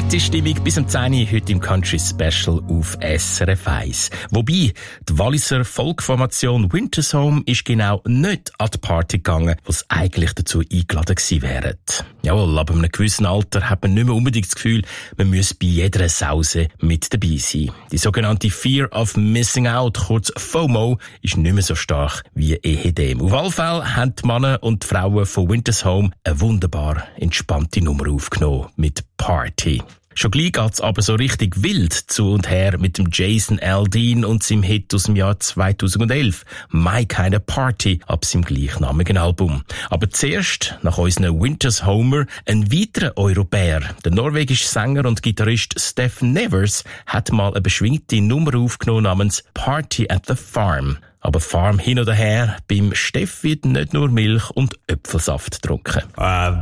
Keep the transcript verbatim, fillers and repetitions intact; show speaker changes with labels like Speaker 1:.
Speaker 1: Partystimmung bis um zehn Uhr heute im Country Special auf S R F eins. Wobei, die Walliser Folkformation Winter's Home ist genau nicht an die Party gegangen, wo sie eigentlich dazu eingeladen gewesen wären. Jawohl, ab einem gewissen Alter hat man nicht mehr unbedingt das Gefühl, man müsse bei jeder Sause mit dabei sein. Die sogenannte Fear of Missing Out, kurz FOMO, ist nicht mehr so stark wie ehedem. Auf alle Fälle haben die Männer und die Frauen von Winter's Home eine wunderbar entspannte Nummer aufgenommen mit Party. Schon gleich geht's aber so richtig wild zu und her mit dem Jason Aldean und seinem Hit aus dem Jahr zweitausendelf, My Kind of Party, ab seinem gleichnamigen Album. Aber zuerst, nach unseren Winter's Homer, ein weiterer Europäer. Der norwegische Sänger und Gitarrist Stephen Nevers hat mal eine beschwingte Nummer aufgenommen namens Party at the Farm. Aber Farm hin oder her, beim Steff wird nicht nur Milch und Äpfelsaft getrunken.
Speaker 2: Uh